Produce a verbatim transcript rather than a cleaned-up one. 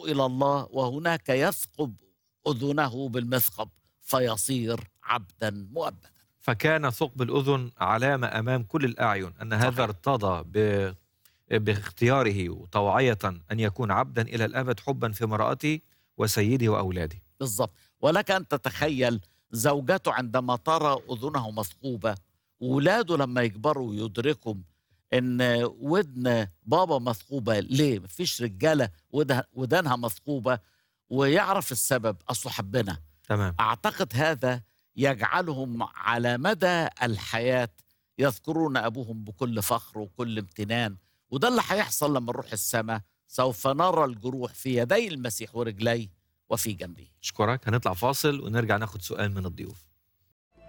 إلى الله وهناك يثقب أذنه بالمثقب فيصير عبدا مؤبدا. فكان ثقب الأذن علامة أمام كل الأعين أن هذا صحيح. ارتضى ب... باختياره وطوعية أن يكون عبدا إلى الأبد حبا في امرأته وسيده وأولاده. بالضبط. ولك أن تتخيل زوجته عندما ترى أذنه مثقوبة، وولاده لما يكبروا ويدركوا إن ودن بابا مثقوبة، ليه؟ مفيش رجالة وده- ودانها مثقوبة، ويعرف السبب، أصله حبنا. تمام. أعتقد هذا يجعلهم على مدى الحياة يذكرون أبوهم بكل فخر وكل امتنان. وده اللي هيحصل لما نروح السماء، سوف نرى الجروح في يدي المسيح ورجليه وفي جنبه. أشكرك. هنطلع فاصل ونرجع ناخد سؤال من الضيوف.